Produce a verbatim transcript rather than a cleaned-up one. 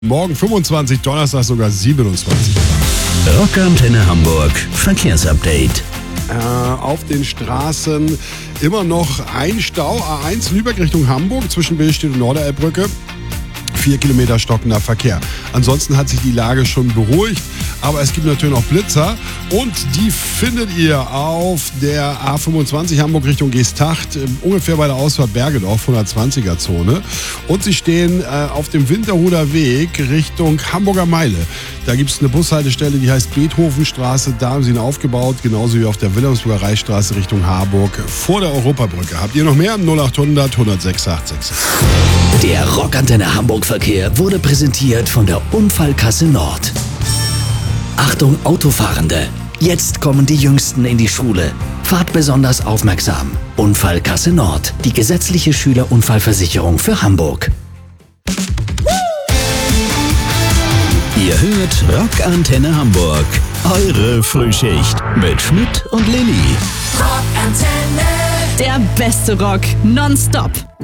Morgen fünfundzwanzig, Donnerstag sogar siebenundzwanzig. Rockantenne Hamburg Verkehrsupdate. Äh, auf den Straßen immer noch ein Stau. A eins Lübeck Richtung Hamburg zwischen Billstedt und Norderelbbrücke. Vier Kilometer stockender Verkehr. Ansonsten hat sich die Lage schon beruhigt, aber es gibt natürlich noch Blitzer und die findet ihr auf der A fünfundzwanzig Hamburg Richtung Geesthacht, ungefähr bei der Ausfahrt Bergedorf, hundertzwanziger Zone. Und sie stehen äh, auf dem Winterhuder Weg Richtung Hamburger Meile. Da gibt es eine Bushaltestelle, die heißt Beethovenstraße. Da haben sie ihn aufgebaut, genauso wie auf der Wilhelmsburger Reichsstraße Richtung Harburg vor der Europabrücke. Habt ihr noch mehr? null achthundert, hundertsechs achtundsechzig. Der Rockantenne Hamburg Verkehr wurde präsentiert von der Unfallkasse Nord. Achtung Autofahrende! Jetzt kommen die Jüngsten in die Schule. Fahrt besonders aufmerksam. Unfallkasse Nord, die gesetzliche Schülerunfallversicherung für Hamburg. Ihr hört Rockantenne Hamburg. Eure Frühschicht mit Schmidt und Lilly. Rockantenne. Der beste Rock nonstop.